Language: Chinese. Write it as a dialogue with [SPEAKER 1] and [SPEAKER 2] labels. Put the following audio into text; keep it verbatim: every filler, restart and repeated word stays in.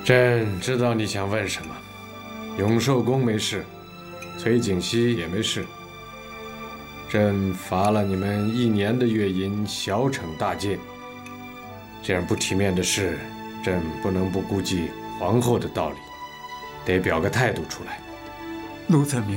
[SPEAKER 1] 朕知道你想问什么。永寿宫没事，崔景熙也没事。朕罚了你们一年的月银，小惩大戒。这样不体面的事，朕不能不顾及皇后的道理，得表个态度出来。
[SPEAKER 2] 奴才明